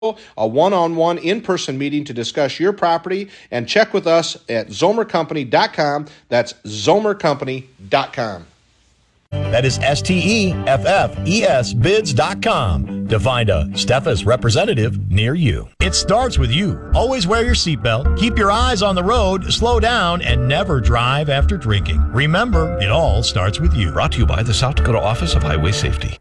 a one-on-one in-person meeting to discuss your property, and check with us at zomercompany.com. That's zomercompany.com. That is STEFFES bids.com to find a Steffes representative near you. It starts with you. Always wear your seatbelt, keep your eyes on the road, slow down, and never drive after drinking. Remember, it all starts with you. Brought to you by the South Dakota Office of Highway Safety.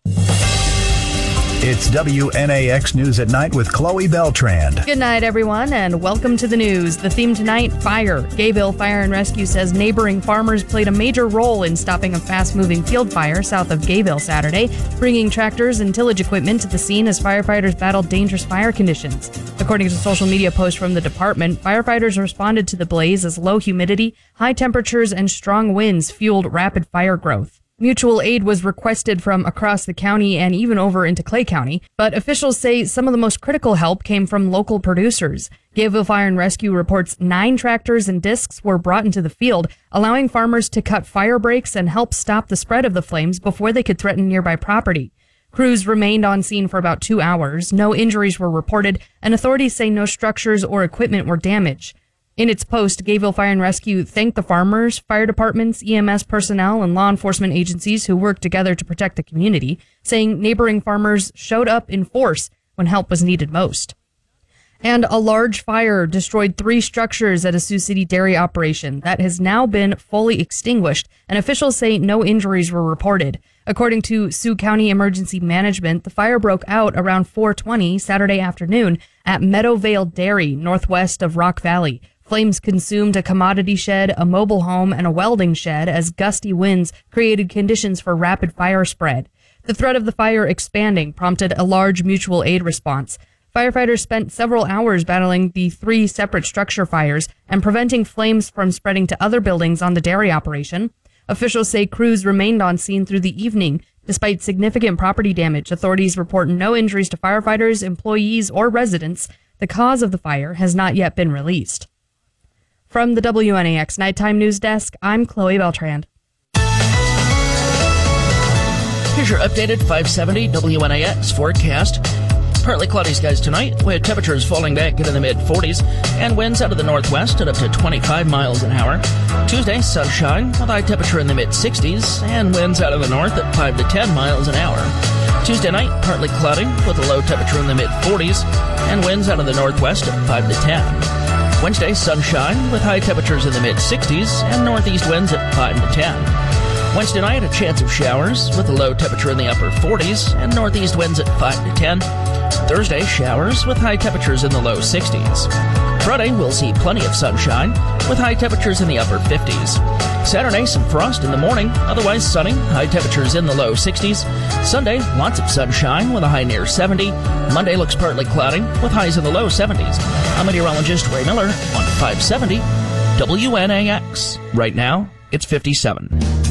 It's WNAX News at Night with Chloe Beltrand. Good night, everyone, and welcome to the news. The theme tonight, fire. Gayville Fire and Rescue says neighboring farmers played a major role in stopping a fast-moving field fire south of Gayville Saturday, bringing tractors and tillage equipment to the scene as firefighters battled dangerous fire conditions. According to social media posts from the department, firefighters responded to the blaze as low humidity, high temperatures, and strong winds fueled rapid fire growth. Mutual aid was requested from across the county and even over into Clay County, but officials say some of the most critical help came from local producers. Gayville Fire and Rescue reports 9 tractors and discs were brought into the field, allowing farmers to cut fire breaks and help stop the spread of the flames before they could threaten nearby property. Crews remained on scene for about 2 hours. No injuries were reported, and authorities say no structures or equipment were damaged. In its post, Gayville Fire and Rescue thanked the farmers, fire departments, EMS personnel, and law enforcement agencies who worked together to protect the community, saying neighboring farmers showed up in force when help was needed most. And a large fire destroyed 3 structures at a Sioux City dairy operation that has now been fully extinguished, and officials say no injuries were reported. According to Sioux County Emergency Management, the fire broke out around 4:20 Saturday afternoon at Meadowvale Dairy, northwest of Rock Valley. Flames consumed a commodity shed, a mobile home, and a welding shed as gusty winds created conditions for rapid fire spread. The threat of the fire expanding prompted a large mutual aid response. Firefighters spent several hours battling the 3 separate structure fires and preventing flames from spreading to other buildings on the dairy operation. Officials say crews remained on scene through the evening. Despite significant property damage, authorities report no injuries to firefighters, employees, or residents. The cause of the fire has not yet been released. From the WNAX Nighttime News Desk, I'm Chloe Beltrand. Here's your updated 570 WNAX forecast. Partly cloudy skies tonight, with temperatures falling back into the mid-40s, and winds out of the northwest at up to 25 miles an hour. Tuesday, sunshine, with high temperature in the mid-60s, and winds out of the north at 5 to 10 miles an hour. Tuesday night, partly cloudy, with a low temperature in the mid-40s, and winds out of the northwest at 5 to 10. Wednesday, sunshine, with high temperatures in the mid-60s, and northeast winds at 5 to 10. Wednesday night, a chance of showers, with a low temperature in the upper 40s, and northeast winds at 5 to 10. Thursday, showers, with high temperatures in the low 60s. Friday, we'll see plenty of sunshine, with high temperatures in the upper 50s. Saturday, some frost in the morning, otherwise sunny, high temperatures in the low 60s. Sunday, lots of sunshine, with a high near 70. Monday looks partly cloudy, with highs in the low 70s. I'm meteorologist Ray Miller on 570 WNAX. Right now, it's 57.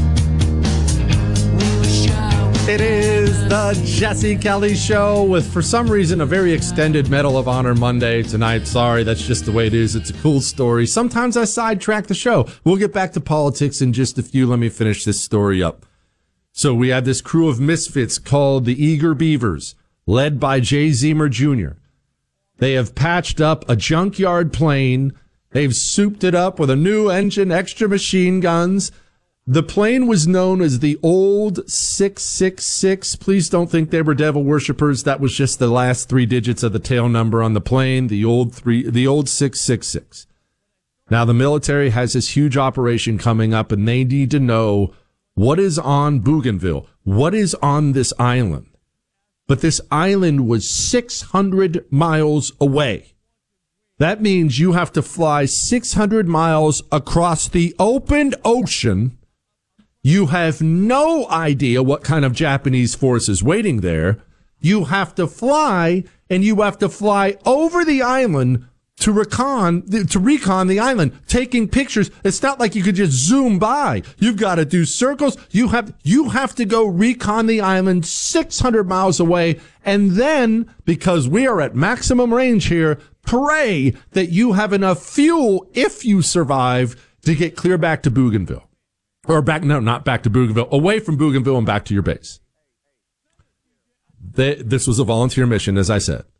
It is the Jesse Kelly Show with, for some reason, a very extended Medal of Honor Monday tonight. Sorry, that's just the way it is. It's a cool story. Sometimes I sidetrack the show. We'll get back to politics in just a few. Let me finish this story up. So we have this crew of misfits called the Eager Beavers, led by Jay Zemer Jr. They have patched up a junkyard plane. They've souped it up with a new engine, extra machine guns. The plane was known as the Old 666. Please don't think they were devil worshippers. That was just the last 3 digits of the tail number on the plane, the old 666. Now, the military has this huge operation coming up, and they need to know what is on Bougainville, what is on this island. But this island was 600 miles away. That means you have to fly 600 miles across the open ocean. You have no idea what kind of Japanese force is waiting there. You have to fly, and you have to fly over the island to recon the island, taking pictures. It's not like you could just zoom by. You've got to do circles. You have to go recon the island 600 miles away, and then, because we are at maximum range here, pray that you have enough fuel, if you survive, to get clear back to Bougainville. Or not back to Bougainville, away from Bougainville and back to your base. This was a volunteer mission, as I said.